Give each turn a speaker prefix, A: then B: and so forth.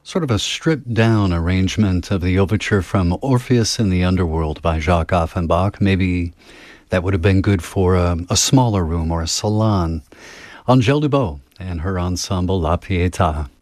A: Sort of a stripped down arrangement of the overture from Orpheus in the Underworld by Jacques Offenbach. Maybe that would have been good for a smaller room or a salon. Angèle Dubot and her ensemble La Pietà.